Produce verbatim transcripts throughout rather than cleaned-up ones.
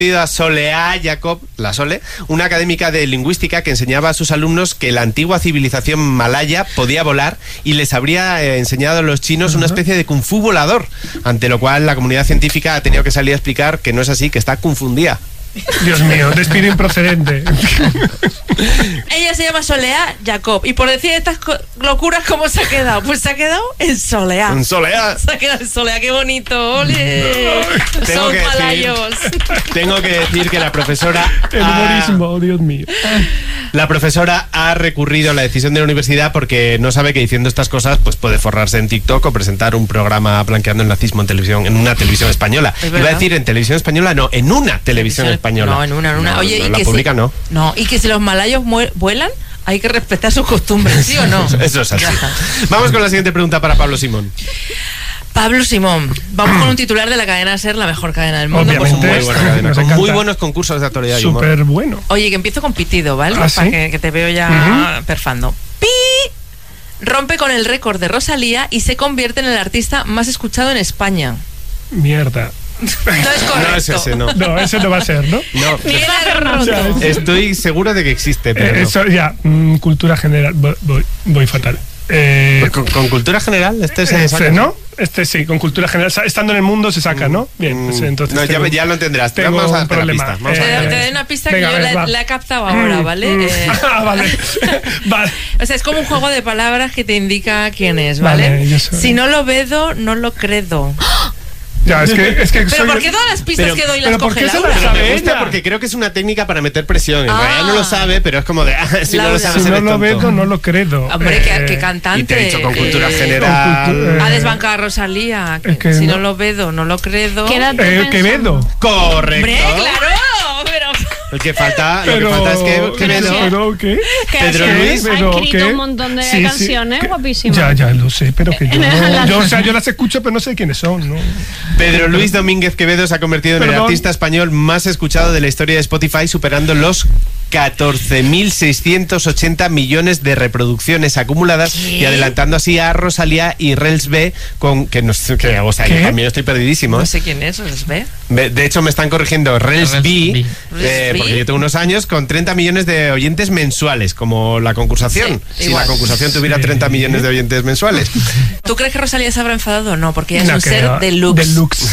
a Soleá Jacob, la Sole, una académica de lingüística que enseñaba a sus alumnos que la antigua civilización malaya podía volar y les habría eh, enseñado a los chinos una especie de kung fu volador, ante lo cual la comunidad científica ha tenido que salir a explicar que no es así, que está confundida. Dios mío, despido improcedente. Ella se llama Soleá Jacob y por decir estas locuras, ¿cómo se ha quedado? Pues se ha quedado en Soleá. En Soleá. Se ha quedado en Soleá, qué bonito. ¡Ole! Tengo Son que malayos. decir, tengo que decir que la profesora... El humorismo, ha, Dios mío. La profesora ha recurrido a la decisión de la universidad porque no sabe que diciendo estas cosas pues puede forrarse en TikTok o presentar un programa blanqueando el nazismo en televisión, en una televisión española. Iba a decir en televisión española, no, en una televisión española. No, en una, en una. No, Oye, no, y la que pública si, no. No, y que si los malayos vuelan, hay que respetar sus costumbres, ¿sí o no? Eso es así. Vamos con la siguiente pregunta para Pablo Simón. Pablo Simón, vamos con un titular de la cadena SER, la mejor cadena del mundo. Obviamente, muy buena cadena, con encanta. muy buenos concursos de actualidad y humor. Súper bueno. Oye, que empiezo con pitido, ¿vale? ¿Ah, Para sí? que, que te veo ya uh-huh. perfando. ¡Pi! Rompe con el récord de Rosalía y se convierte en el artista más escuchado en España. Mierda. No es correcto. No es ese, no. No, ese no va a ser, ¿no? No. Ni era roto. O sea, es- Estoy seguro de que existe, pero Eh, no. Eso ya, mm, cultura general. Voy, voy, voy fatal. Eh, Con, con cultura general, este se saca. este, ¿no? Este sí, con cultura general. Sa- Estando en el mundo se saca, ¿no? Bien, pues entonces. No, ya, tengo- ya lo entenderás. tengo Vamos a un darte la problema. pista. Vamos a Te, darte la te pista. doy una pista Venga, que a yo ver, la, va. la he captado ahora, ¿vale? Mm, Eh, ah, vale. Vale. o sea, es como un juego de palabras que te indica quién es, ¿vale? Vale, yo soy- Si no lo vedo, no lo credo. Ya, es que, es que Pero soy ¿por el- qué todas las pistas Pero- que doy las pero ¿por coge qué se Laura? las Pero me sabe gusta ella? porque creo que es una técnica para meter presión. En Ah. realidad no lo sabe, pero es como de, ah, si no lo Laura. sabe, Si se no ve lo tonto. veo, no lo credo. Hombre, qué, Eh, qué cantante. Y te he dicho con cultura eh, general. con cultu- eh, Ha desbancado a Rosalía. que Es que si no- no lo vedo, no lo credo. Quédate eh, pensando. Quevedo. Correcto. Hombre, claro, pero... El que falta, lo Pero, que falta es que Quevedo. pero, ¿qué? Que Pedro ha- Luis. ha Pero, escrito ¿qué? un montón de Sí, sí, canciones que- guapísimas. Ya, ya lo sé, pero que yo, En el- no, yo, o sea, yo las escucho, pero no sé quiénes son, ¿no? Pedro Luis Domínguez Quevedo se ha convertido en el Perdón. artista español más escuchado de la historia de Spotify, superando los catorce mil seiscientos ochenta millones de reproducciones acumuladas ¿Qué? y adelantando así a Rosalía y Rels B, con que no sé, que, o sea, ¿Qué? yo también estoy perdidísimo. No ¿eh? sé quién es, ¿os ve? De de hecho, me están corrigiendo Rels Rels B, B. eh, Rels B. porque yo tengo unos años con treinta millones de oyentes mensuales, como la concursación. Sí, si igual. la concursación tuviera Sí. treinta millones de oyentes mensuales. ¿Tú crees que Rosalía se habrá enfadado? No, porque ella es No un creo. ser deluxe. Deluxe.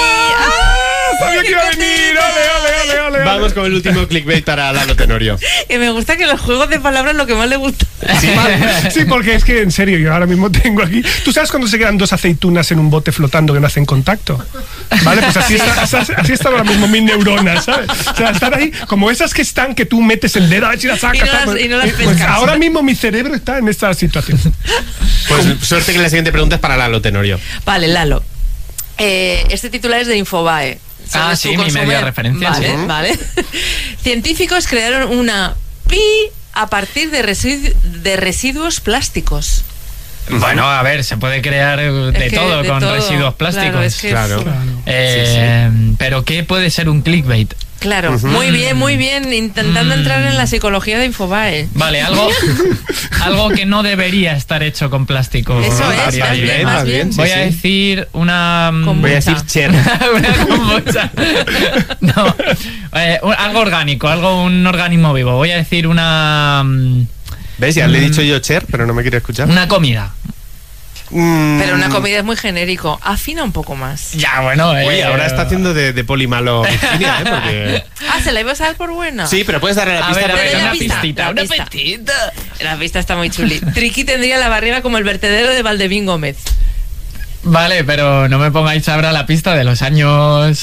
¡Ah! Sabía que iba a ¡Qué venir, ole, ole, ole, ole, ole. Vamos con el último clickbait para Lalo Tenorio. Que me gusta que los juegos de palabras es lo que más le gusta. Sí. Sí, porque es que en serio, yo ahora mismo tengo aquí. ¿Tú sabes cuando se quedan dos aceitunas en un bote flotando que no hacen contacto? Vale, pues así, está, así, así están ahora mismo mis neuronas, ¿sabes? O sea, están ahí como esas que están que tú metes el dedo a ver si las sacas. Y no las- ¿sabes? y no las pues pescas. ahora mismo mi cerebro está en esta situación. Pues suerte que la siguiente pregunta es para Lalo Tenorio. Vale, Lalo. Eh, este titular es de Infobae. Ah, ¿Sabes sí, tú mi consumir? media referencia, Vale, sí. vale. Científicos crearon una pi a partir de, residu- de residuos plásticos. Bueno, a ver, se puede crear de Es que todo de con todo. residuos plásticos. Claro, es que Claro. sí. Eh, Pero ¿qué puede ser un clickbait? Claro, muy bien, muy bien. Intentando Mm. entrar en la psicología de Infobae. Vale, algo, algo que no debería estar hecho con plástico. Eso es, Estaría más bien, más bien. sí, Voy sí. a decir una... mm, Con Voy a mucha. decir Cher. una kombucha. No, eh, un- algo orgánico, algo, un organismo vivo. Voy a decir una... mm, ¿Ves? Ya le he dicho yo Cher, pero no me quiere escuchar. Una comida. Mm. Pero una comida es muy genérico. Afina un poco más. Ya, bueno... Uy, eh, ahora está haciendo de, de polimalo Virginia, ¿eh? Porque... Ah, ¿se la ibas a dar por buena? Sí, pero puedes darle la A pista. ver, a para ver, que- la una pista, pistita, la una pista. pistita. La pista está muy chuli. Triqui tendría la barriga como el vertedero de Valdevín Gómez. Vale, pero no me pongáis ahora la pista de los años...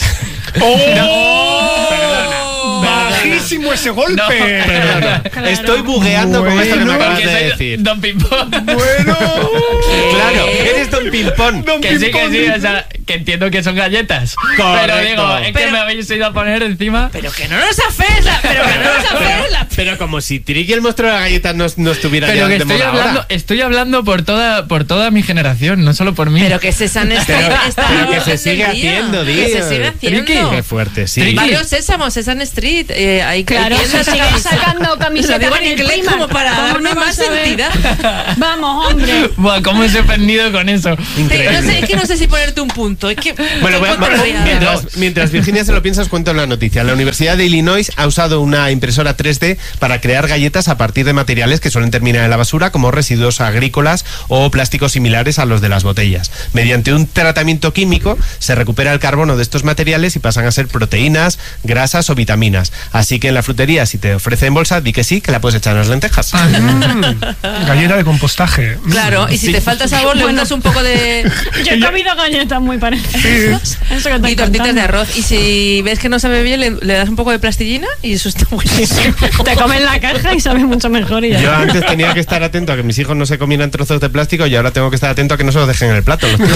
¡Oh! ¡Bajísimo ese golpe! No, Perdona, Claro. estoy bugueando con esto que me Bueno, acabas Porque de soy decir. Don Pimpón. Bueno. Claro, eres Don Pimpón. Don Que sí, que Pimpón. sí, o sea, que entiendo que son galletas. Correcto. Pero digo, es que Pero- me habéis ido a poner encima. Pero que no nos afes la, pero que no nos afes la. Pero como si Triqui el monstruo de las galletas no, no estuviera Pero ya que de estoy moda hablando, ahora. estoy hablando por toda, por toda mi generación, no solo por mí. Pero que Sesan Street Pero- está pero a la que se orden sigue del día. haciendo, Que tío. se sigue haciendo. Triqui. Qué fuerte, sí. Triqui. Barrio Sésamo, Sesan Street. Eh, hay Claro, hay se tiendas siguen camisas. sacando Lo camisetas digo en en el inglés Primark. como para ¿Cómo darme no más vas a ver? entidad. Vamos, hombre. Buah, cómo os he ofendido con eso. Sí, no sé, es que no sé si ponerte un punto. tonto. Es que Bueno, voy a- contrariado. mientras, mientras Virginia se lo piensa, os cuento la noticia. La Universidad de Illinois ha usado una impresora tres D para crear galletas a partir de materiales que suelen terminar en la basura, como residuos agrícolas o plásticos similares a los de las botellas. Mediante un tratamiento químico se recupera el carbono de estos materiales y pasan a ser proteínas, grasas o vitaminas. Así que en la frutería, si te ofrece en bolsa, di que sí, que la puedes echar en las lentejas. Mm, galleta de compostaje. Mm. Claro, y si Sí. te falta sabor, le untas un poco de... Yo he comido galletas muy parecidas. Eso que te y tortitas de arroz. Y si ves que no sabe bien, le, le das un poco de plastillina y eso está buenísimo. Te comes la caja y sabe mucho mejor. Y ya. Yo antes tenía que estar atento a que mis hijos no se comieran trozos de plástico y ahora tengo que estar atento a que no se los dejen en el plato. Los tíos.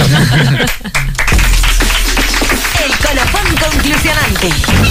El colofón conclusionante.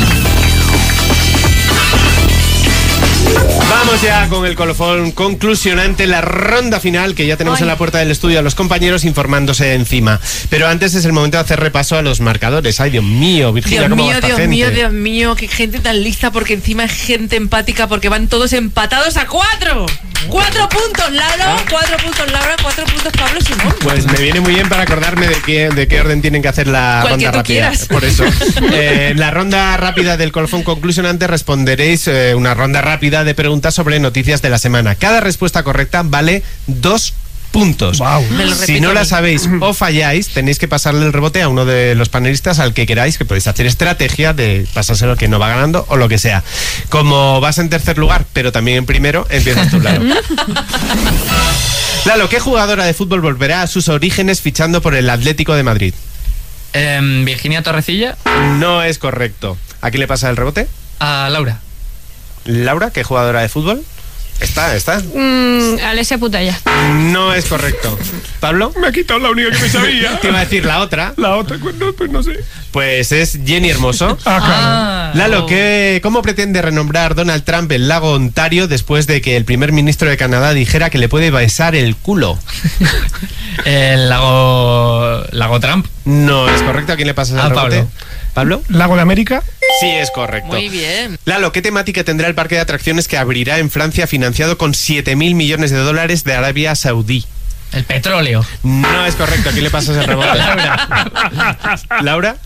Vamos ya con el colofón conclusionante, la ronda final, que ya tenemos Ay. en la puerta del estudio a los compañeros informándose encima. Pero antes es el momento de hacer repaso a los marcadores. Ay, Dios mío, Virginia, Dios ¿cómo va mío, esta Dios gente? mío, Dios mío, qué gente tan lista, porque encima es gente empática, porque van todos empatados a cuatro. Cuatro puntos, Lalo, cuatro puntos, Laura, cuatro puntos, Pablo Simón. Pues me viene muy bien para acordarme de qué, de qué orden tienen que hacer la Cual que ronda tú rápida. quieras. Por eso. Eh, en la ronda rápida del colofón conclusionante responderéis eh, una ronda rápida de preguntas sobre noticias de la semana. Cada respuesta correcta vale dos puntos. Guau. Me lo Si repito no a la mí. sabéis o falláis, tenéis que pasarle el rebote a uno de los panelistas al que queráis, que podéis hacer estrategia de pasárselo al que no va ganando o lo que sea. Como vas en tercer lugar, pero también en primero, empiezas tú, Lalo. Lalo, ¿qué jugadora de fútbol volverá a sus orígenes fichando por el Atlético de Madrid? Em, Virginia Torrecilla, No es correcto. ¿A quién le pasa el rebote? a Laura. Laura, ¿qué jugadora de fútbol? Está, está. Mm, Alessia Putella. No es correcto. ¿Pablo? Me ha quitado la única que me sabía. Te iba a decir la otra. La otra, pues no, pues no sé. Pues es Jenny Hermoso. Ah, claro. Ah, Lalo, oh. ¿qué, ¿cómo pretende renombrar Donald Trump el lago Ontario después de que el primer ministro de Canadá dijera que le puede besar el culo? El lago, lago Trump. No es correcto. ¿A quién le pasa el A rebote? Pablo. ¿Pablo? Lago de América. Sí, es correcto. Muy bien. Lalo, ¿qué temática tendrá el parque de atracciones que abrirá en Francia financiado con siete mil millones de dólares de Arabia Saudí? El petróleo. No es correcto. ¿A quién le pasas el rebote? ¿Laura?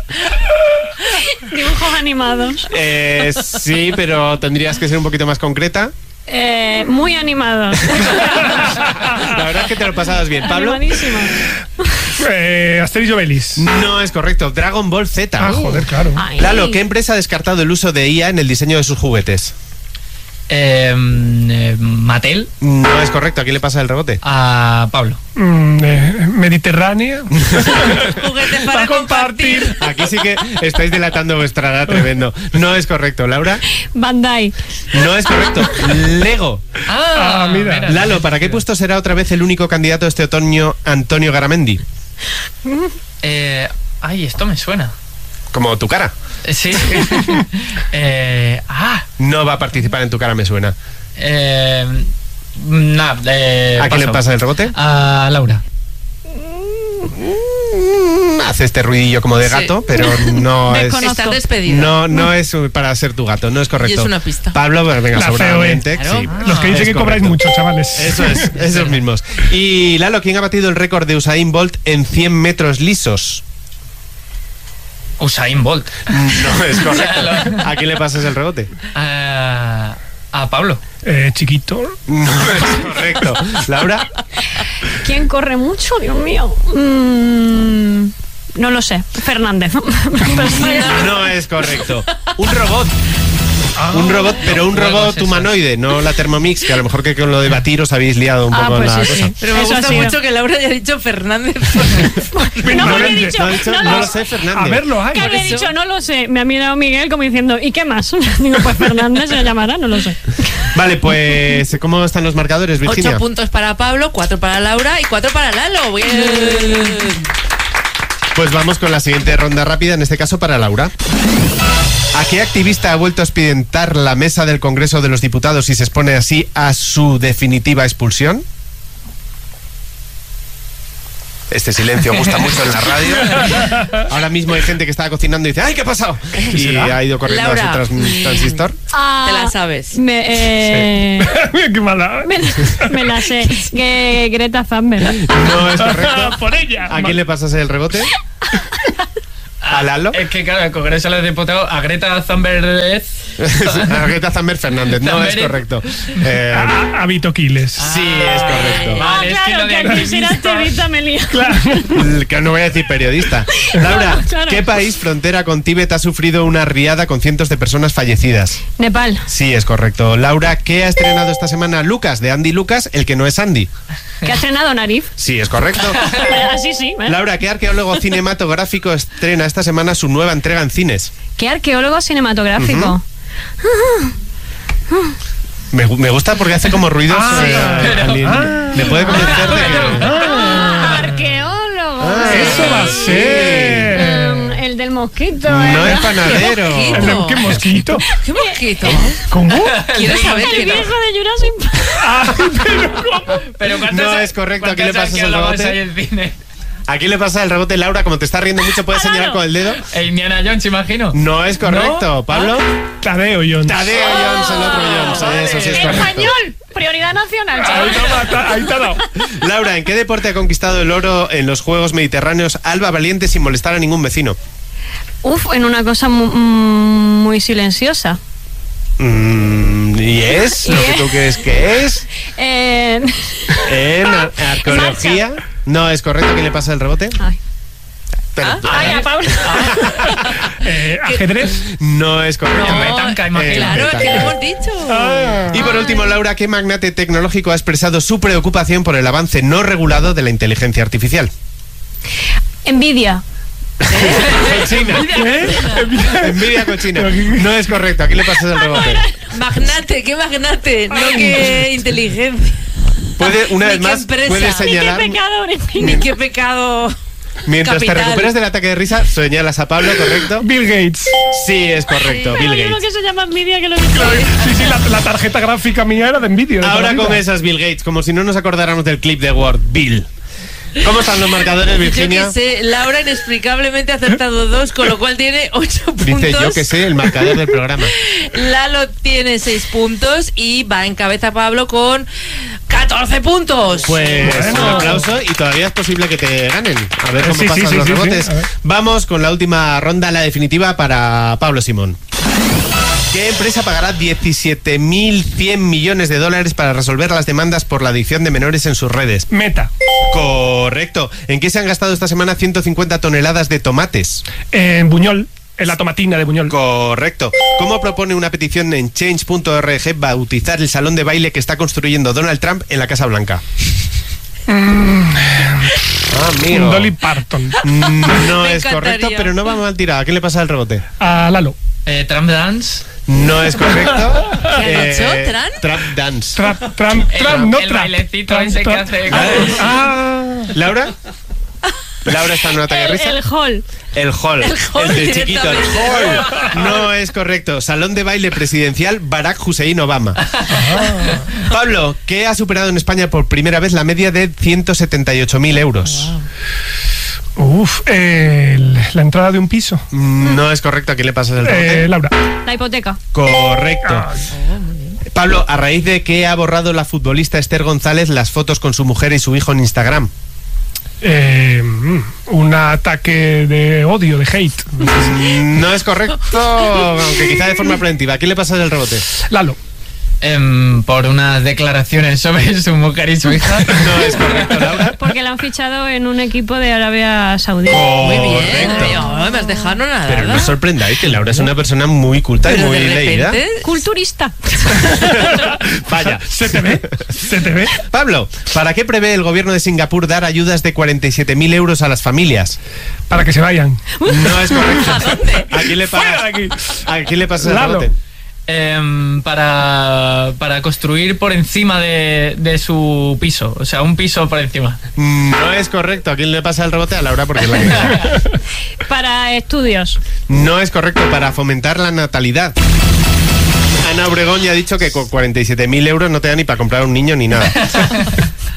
Dibujos animados. Eh, sí, pero tendrías que ser un poquito más concreta. Eh, muy animados. La verdad es que te lo pasabas bien. ¿Pablo? Animadísimo. Eh, Asterix y Obelix. No es correcto. Dragon Ball Z. Ah, joder, claro. Ay. Lalo, ¿qué empresa ha descartado el uso de I A en el diseño de sus juguetes? Em, eh, Mattel, No es correcto. ¿A quién le pasa el rebote? a Pablo. Mm, eh, Mediterránea. Juguetes para compartir. Aquí sí que estáis delatando vuestra edad tremendo. No es correcto. ¿Laura? Bandai. No es correcto. Lego. Ah, mira. Lalo, ¿para qué puesto será otra vez el único candidato este otoño Antonio Garamendi? Eh, ay, esto me suena. Como tu cara. Eh, Sí. eh, ah. No va a participar en tu cara, me suena. Eh, nah, eh, ¿A quién le paso. pasa el rebote? A Laura. Hace este ruidillo como de Sí. gato, pero no es... Desconozco. Está despedido. No, no es para ser tu gato, no es correcto. Y es una pista. Pablo, pues venga, La seguramente. Claro. Sí, Los que dicen es que cobráis correcto. mucho, chavales. Eso es, esos mismos. Y Lalo, ¿quién ha batido el récord de Usain Bolt en cien metros lisos? Usain Bolt. No es correcto. ¿A quién le pasas el rebote? A, a Pablo. Eh, chiquito. No es correcto. ¿Laura? ¿Quién corre mucho? Dios mío. Mm, no lo sé. Fernández. No es correcto. Un robot. Un robot, pero un Juegos robot esos. humanoide, no la Thermomix, que a lo mejor que con lo de batir os habéis liado un Ah, poco en pues la sí, cosa. sí. Pero me Eso ha gusta sido. mucho que Laura haya dicho Fernández. No, No, porque he no, dicho, no, he dicho- no, no no. lo sé, Fernández. A ver, lo hay. Que había eso. dicho, no lo sé. Me ha mirado Miguel como diciendo, ¿y qué más? Digo, pues Fernández se llamará, no lo sé. Vale, pues ¿cómo están los marcadores, Virginia? Ocho puntos para Pablo, cuatro para Laura y cuatro para Lalo. Bien. Pues vamos con la siguiente ronda rápida, en este caso para Laura. ¿A qué activista ha vuelto a expedientar la mesa del Congreso de los Diputados y se expone así a su definitiva expulsión? Este silencio gusta mucho en la radio. Ahora mismo hay gente que estaba cocinando y dice, ¡ay, qué ha pasado! Y ha ido corriendo Laura. a su trans- transistor. Ah, Te la sabes. Me, eh, Mira qué mala. me, me la sé. Que Greta Thunberg. No es correcto. Por ella. ¿A quién le pasas el rebote? ¿A Lalo? Es que claro, el Congreso de los Diputados a Greta Thunberg. A Greta Thunberg Fernández. No es Thunberg. correcto. Eh, A, a Vito Quiles. sí, es correcto. Vale, es que claro, lo de que al decir activista- activista me lío. Que no voy a decir periodista. Laura, Claro. ¿qué país frontera con Tíbet ha sufrido una riada con cientos de personas fallecidas? Nepal. Sí, es correcto. Laura, ¿qué ha estrenado esta semana Lucas, de Andy Lucas, el que no es Andy? Que ha estrenado Narif. Sí, es correcto. Así sí. ¿eh? Laura, ¿qué arqueólogo cinematográfico estrena esta semana su nueva entrega en cines? ¿Qué arqueólogo cinematográfico? Me, gu- me gusta porque hace como ruidos. Ah, eh, pero- alguien. ah, ¿Le puede convencer de que.? Ah, arqueólogo. Ah, Eso va a ser. Um, el del mosquito. No ¿eh? es panadero. Mosquito. ¿Qué mosquito? ¿Qué mosquito? ¿Cómo? Quiero saber El que no. viejo de Jurassic Park. Pero ¿cuántos- No es correcto, ¿a quién le cuántos pasas el arqueólogos rebote? hay en cine? ¿A quién le pasa el rebote, Laura? Como te está riendo mucho, ¿puedes señalar con el dedo? E Indiana Jones, imagino. No es correcto. ¿No? ¿Pablo? Tadeo Jones. Tadeo Jones, el otro Jones. Eso sí es correcto. Español. Prioridad nacional, Ahí chaval. te ha- ahí te ha dado. Laura, ¿en qué deporte ha conquistado el oro en los Juegos Mediterráneos Alba Valiente sin molestar a ningún vecino? Uf, en una cosa mu- mm, muy silenciosa. Mm, ¿Y es lo que tú crees que es? Eh, ¿En ar- arqueología? No es correcto. ¿Quién le pasa el rebote? Ay. Pero- Ay, a Pablo. Eh, ajedrez. No es correcto. No. Petanca, imagino. Claro, es que lo hemos dicho. Ah. Y por último, Laura, ¿qué magnate tecnológico ha expresado su preocupación por el avance no regulado de la inteligencia artificial? Envidia. China. Envidia con China. No es correcto. ¿A quién le pasas el rebote? Magnate, qué magnate, no qué inteligencia. Puede, una Ni vez qué más, empresa. puedes Qué señalar. pecador, en fin. Ni qué pecado. Mientras capital. te recuperas del ataque de risa, señalas a Pablo, ¿correcto? Bill Gates. Sí, es correcto. Pero Bill yo lo Gates. que se llama envidia que lo que Sí, sí, la, la tarjeta gráfica mía era de Nvidia. de toda Ahora la con vida. esas Bill Gates, como si no nos acordáramos del clip de Word. Bill. ¿Cómo están los marcadores, Yo Virginia? que sé, Laura inexplicablemente ha acertado dos, con lo cual tiene ocho puntos. Dice yo que sé el marcador del programa. Lalo tiene seis puntos y va en cabeza Pablo con catorce puntos. Pues Bueno. un aplauso y todavía es posible que te ganen. A ver cómo Sí, sí, pasan sí, los sí, sí. rebotes. A ver. Vamos con la última ronda, la definitiva para Pablo Simón. ¿Qué empresa pagará diecisiete mil cien millones de dólares para resolver las demandas por la adicción de menores en sus redes? Meta. Correcto. ¿En qué se han gastado esta semana ciento cincuenta toneladas de tomates? En Buñol. En la tomatina de Buñol. Correcto. ¿Cómo propone una petición en change punto org bautizar el salón de baile que está construyendo Donald Trump en la Casa Blanca? Amigo. Un Dolly Parton. No Me es correcto, encantaría. pero no va mal tirado. ¿A quién le pasa el rebote? A Lalo. Eh, Trump Dance. No es correcto. ¿Qué ha dicho, Tran? Trap Dance. Trap, Trump, El- Trump, no el trap. bailecito Trump, ese que trap. hace- Ah, ¿Laura? ¿Laura está en un ataque de El, risa? el hall. El hall. El hall de chiquito. El directamente. hall. No es correcto. Salón de baile presidencial Barack Hussein Obama. Pablo, ¿qué ha superado en España por primera vez la media de ciento setenta y ocho mil euros? uf, el- la entrada de un piso. Mm, No es correcto. ¿A quién le pasas el rebote? Eh, Laura. La hipoteca. Correcto. Pablo, ¿a raíz de qué ha borrado la futbolista Esther González las fotos con su mujer y su hijo en Instagram? Eh, mm, un ataque de odio, de hate. No es correcto, aunque quizá de forma preventiva. ¿A quién le pasas el rebote? Lalo. Em, por unas declaraciones sobre su mujer y su hija. No es correcto, Laura. Porque la han fichado en un equipo de Arabia Saudí. Muy bien. Correcto. Ay, me has dejado nada. Pero no os sorprendáis que Laura es una persona muy culta y Pero muy de leída. repente, Culturista. Vaya. ¿Se te ve? ¿Se te ve? Pablo, ¿para qué prevé el gobierno de Singapur dar ayudas de cuarenta y siete mil euros a las familias? Para que se vayan. No es correcto. ¿A dónde? ¿A quién le Fuera pagas? de aquí. ¿A quién le pasas el Lalo. rebote? Em, para, para construir por encima de, de su piso. O sea, un piso por encima. No es correcto. ¿A quién le pasa el rebote? A Laura porque es la que sabe. Para estudios. No es correcto. Para fomentar la natalidad. Ana Obregón ya ha dicho que con cuarenta y siete mil euros no te da ni para comprar un niño ni nada.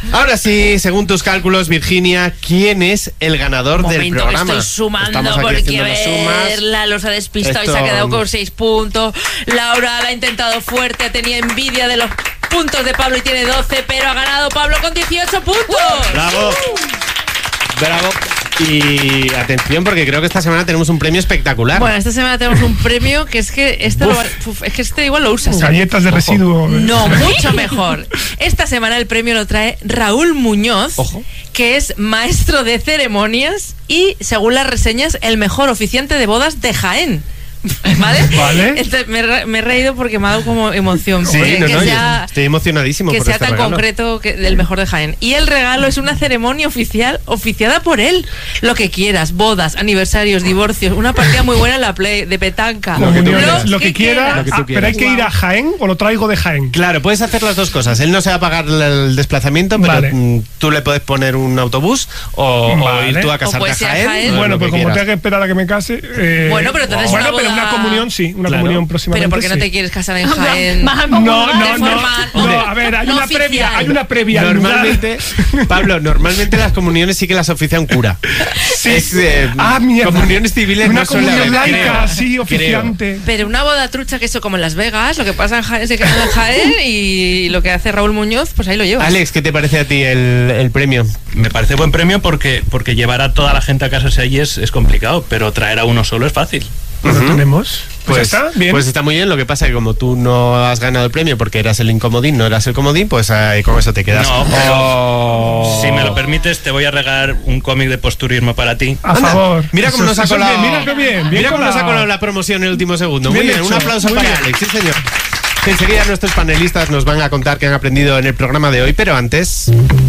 Ahora sí, según tus cálculos, Virginia, ¿quién es el ganador Un del momento, programa? que estoy sumando Estamos aquí porque haciendo las sumas. verla los ha despistado Esto- y se ha quedado con seis puntos. Laura la ha intentado fuerte, tenía envidia de los puntos de Pablo y tiene doce, pero ha ganado Pablo con dieciocho puntos. Bravo. Bravo. Y atención, porque creo que esta semana tenemos un premio espectacular. Bueno, esta semana tenemos un premio que es que este, lo va- uf, es que este igual lo usas. ¿eh? Galletas de residuo. No, mucho mejor. Esta semana el premio lo trae Raúl Muñoz, Ojo. que es maestro de ceremonias y, según las reseñas, el mejor oficiante de bodas de Jaén. ¿Vale? Vale. Entonces, me, he re- me he reído porque me ha dado como emoción. Sí, porque no, que no, yo sea, estoy emocionadísimo que por sea este tan regalo. concreto que, del mejor de Jaén. Y el regalo es una ceremonia oficial oficiada por él. Lo que quieras, bodas, aniversarios, divorcios, una partida muy buena en la Play de petanca. Comuniones, lo que quiera. Lo que tú Ah, pero hay quieras. que ir a Jaén o lo traigo de Jaén. Claro, puedes hacer las dos cosas. Él no se va a pagar el desplazamiento, pero Vale. mm, tú le puedes poner un autobús o, o Vale. ir tú a O casarte puedes ir a a Jaén. Jaén. o Bueno, lo pues que como quieras. tenga que esperar a que me case. eh, Bueno, pero entonces Bueno, una pero boda- una comunión sí, una Claro. comunión próximamente. Pero ¿por qué no sí. te quieres casar en Jaén? Vas a No, comulgar. no, de no. forma- No, a ver, hay no una oficial. previa, hay una previa al lugar. Normalmente, Pablo, normalmente las comuniones sí que las oficia un cura. Sí. Es, eh, Ah, mierda. comuniones civiles Una no suele comunión haber, laica, creo. sí, oficiante. Pero una boda trucha que eso como en Las Vegas, lo que pasa en Jaén se queda en Jaén y lo que hace Raúl Muñoz, pues ahí lo llevas. Alex, ¿qué te parece a ti el, el premio? Me parece buen premio porque, porque llevar a toda la gente a casarse allí es, es complicado, pero traer a uno solo es fácil. Lo Ujú. tenemos. Pues, Pues, ya está, bien. pues está muy bien. Lo que pasa es que como tú no has ganado el premio porque eras el incomodín, no eras el comodín, pues ahí con eso te quedas. No, pero Oh. si me lo permites, te voy a regalar un cómic de posturismo para ti. a Anda, favor. Mira cómo Eso- nos ha eso es colado. bien, mira qué bien, bien Mira cómo nos ha colado. colado la promoción en el último segundo. Muy Bien bien, un hecho, aplauso muy para bien. Alex, sí señor. Enseguida nuestros panelistas nos van a contar qué han aprendido en el programa de hoy, pero antes...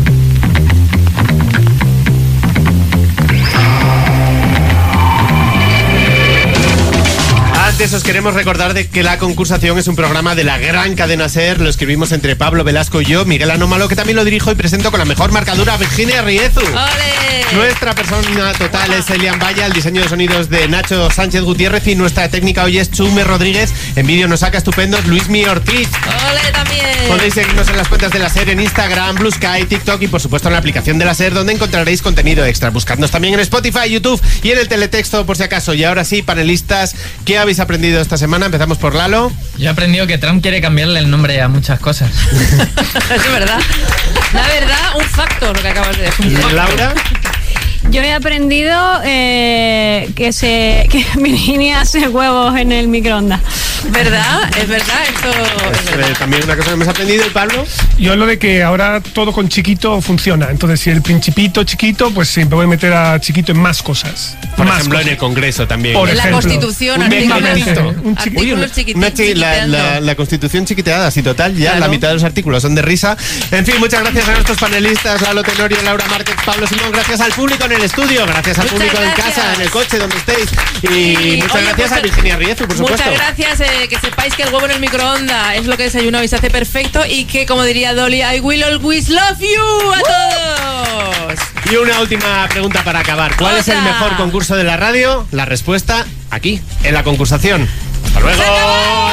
Antes os queremos recordar de que La Concursación es un programa de la gran cadena SER. Lo escribimos entre Pablo Velasco y yo, Miguel Anómalo, que también lo dirijo y presento con la mejor marcadura, Virginia Riezu. ¡Ole! Nuestra persona total es Elian Vaya, el diseño de sonidos de Nacho Sánchez Gutiérrez y nuestra técnica hoy es Chume Rodríguez. En vídeo nos saca estupendos Luismi Ortiz. ¡Ole también! Podéis seguirnos en las cuentas de la SER en Instagram, Blue Sky, TikTok y por supuesto en la aplicación de la SER donde encontraréis contenido extra. Buscadnos también en Spotify, YouTube y en el teletexto por si acaso. Y ahora sí, panelistas, ¿qué habéis aprendido esta semana? Empezamos por Lalo. Yo he aprendido que Trump quiere cambiarle el nombre a muchas cosas. Es verdad. La verdad, un facto lo que acabas de decir. Laura. Yo he aprendido eh, que se que Virginia hace huevos en el microondas. ¿Verdad? Es verdad, esto es Eh, verdad. también una cosa que hemos aprendido, ¿y Pablo? Yo lo de que ahora todo con chiquito funciona. Entonces, si el principito chiquito, pues sí, me voy a meter a chiquito en más cosas. Por más ejemplo, cosas. en el Congreso también. Por En la ejemplo, Constitución, un artículos, megamento. Un chiqui- Uy, una- artículos chiquititos. una chi- la, la- la Constitución chiquiteada, así total, ya Claro. la mitad de los artículos son de risa. En fin, muchas gracias a nuestros panelistas, Lalo Tenorio, Laura Márquez, Pablo Simón, gracias al público en el estudio, gracias al Muchas público en gracias. casa, en el coche, donde estéis. Y, Y, muchas oye, gracias pues, a Virginia Riezu, por supuesto. Muchas gracias, eh, que sepáis que el huevo en el microondas es lo que desayunado y se hace perfecto y que, como diría Dolly, I will always love you a todos. Y una última pregunta para acabar. ¿Cuál es el Otra. mejor concurso de la radio? La respuesta aquí, en la concursación. ¡Hasta luego!